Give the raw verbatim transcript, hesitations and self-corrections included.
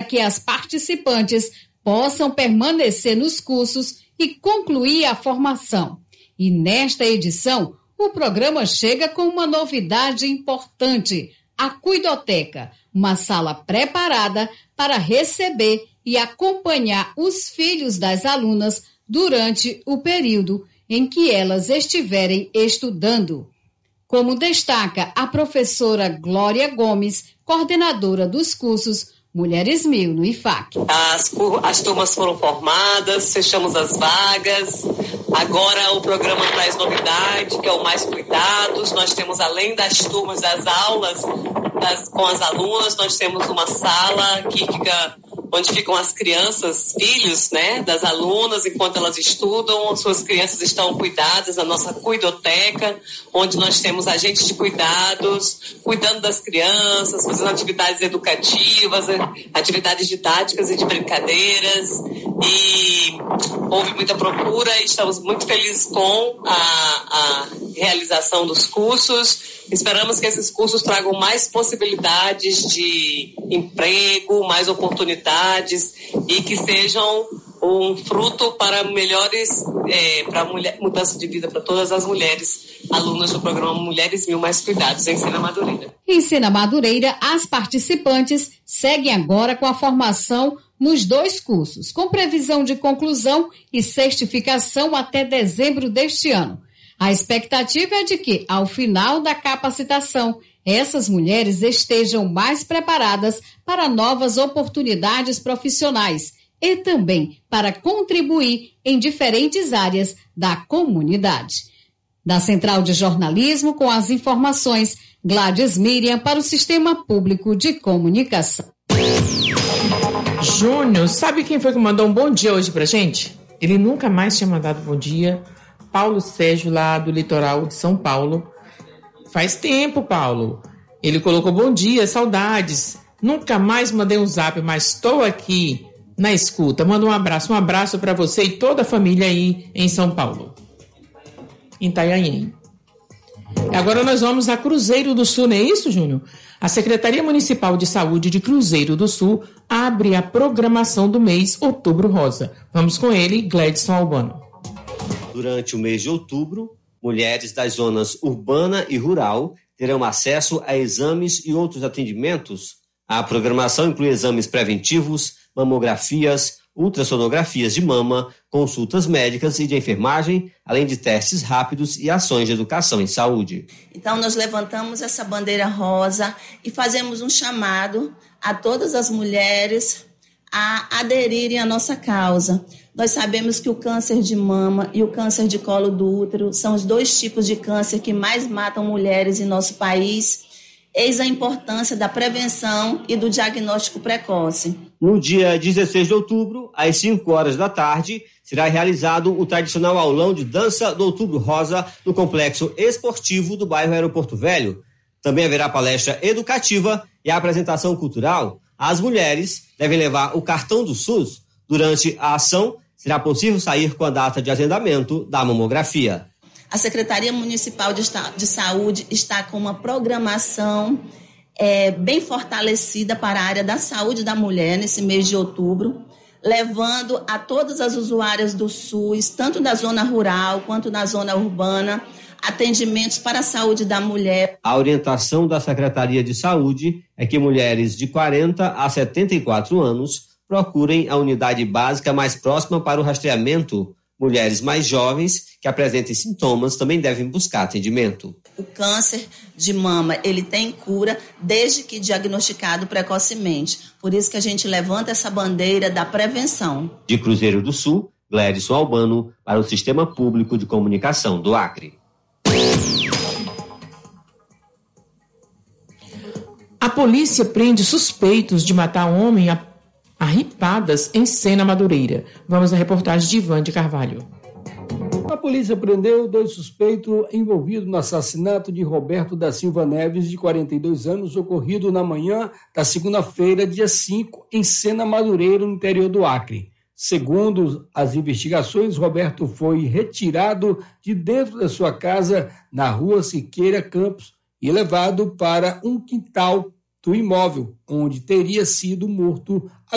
que as participantes possam permanecer nos cursos e concluir a formação. E nesta edição, o programa chega com uma novidade importante, a Cuidoteca, uma sala preparada para receber e acompanhar os filhos das alunas durante o período em que elas estiverem estudando. Como destaca a professora Glória Gomes, coordenadora dos cursos Mulheres Mil no I F A C. As, as turmas foram formadas, fechamos as vagas. Agora o programa traz novidade, que é o Mais Cuidados. Nós temos, além das turmas das aulas das, com as alunas, nós temos uma sala que fica, onde ficam as crianças, filhos, né, das alunas, enquanto elas estudam. Suas crianças estão cuidadas na nossa cuidoteca, onde nós temos agentes de cuidados, cuidando das crianças, fazendo atividades educativas, atividades didáticas e de brincadeiras. E houve muita procura e estamos muito felizes com a, a realização dos cursos. Esperamos que esses cursos tragam mais possibilidades de emprego, mais oportunidades e que sejam um fruto para melhores, é, para mulher, mudança de vida para todas as mulheres alunas do programa Mulheres Mil Mais Cuidados, em Sena Madureira. Em Sena Madureira, as participantes seguem agora com a formação nos dois cursos, com previsão de conclusão e certificação até dezembro deste ano. A expectativa é de que, ao final da capacitação, essas mulheres estejam mais preparadas para novas oportunidades profissionais e também para contribuir em diferentes áreas da comunidade. Da Central de Jornalismo, com as informações, Gladys Miriam para o Sistema Público de Comunicação. Júnior, sabe quem foi que mandou um bom dia hoje pra gente? Ele nunca mais tinha mandado bom dia. Paulo Sérgio, lá do litoral de São Paulo. Faz tempo, Paulo. Ele colocou bom dia, saudades. Nunca mais mandei um zap, mas estou aqui na escuta. Manda um abraço, um abraço para você e toda a família aí em São Paulo, em Itanhaém. Agora nós vamos a Cruzeiro do Sul, não é isso, Júnior? A Secretaria Municipal de Saúde de Cruzeiro do Sul abre a programação do mês Outubro Rosa. Vamos com ele, Gledson Albano. Durante o mês de outubro, mulheres das zonas urbana e rural terão acesso a exames e outros atendimentos. A programação inclui exames preventivos, mamografias, ultrassonografias de mama, consultas médicas e de enfermagem, além de testes rápidos e ações de educação em saúde. Então, nós levantamos essa bandeira rosa e fazemos um chamado a todas as mulheres a aderirem à nossa causa. Nós sabemos que o câncer de mama e o câncer de colo do útero são os dois tipos de câncer que mais matam mulheres em nosso país. Eis a importância da prevenção e do diagnóstico precoce. No dia dezesseis de outubro, às cinco horas da tarde, será realizado o tradicional aulão de dança do Outubro Rosa no Complexo Esportivo do bairro Aeroporto Velho. Também haverá palestra educativa e apresentação cultural. As mulheres devem levar o cartão do SUS. Durante a ação, será possível sair com a data de agendamento da mamografia. A Secretaria Municipal de, de Saúde está com uma programação é, bem fortalecida para a área da saúde da mulher nesse mês de outubro, levando a todas as usuárias do SUS, tanto da zona rural quanto da zona urbana, atendimentos para a saúde da mulher. A orientação da Secretaria de Saúde é que mulheres de quarenta a setenta e quatro anos procurem a unidade básica mais próxima para o rastreamento. Mulheres mais jovens que apresentem sintomas também devem buscar atendimento. O câncer de mama, ele tem cura desde que diagnosticado precocemente. Por isso que a gente levanta essa bandeira da prevenção. De Cruzeiro do Sul, Gledson Albano para o Sistema Público de Comunicação do Acre. A polícia prende suspeitos de matar homem a arripadas em Sena Madureira. Vamos à reportagem de Ivan de Carvalho. A polícia prendeu dois suspeitos envolvidos no assassinato de Roberto da Silva Neves, de quarenta e dois anos, ocorrido na manhã da segunda-feira, dia cinco, em Sena Madureira, no interior do Acre. Segundo as investigações, Roberto foi retirado de dentro da sua casa na rua Siqueira Campos e levado para um quintal do imóvel, onde teria sido morto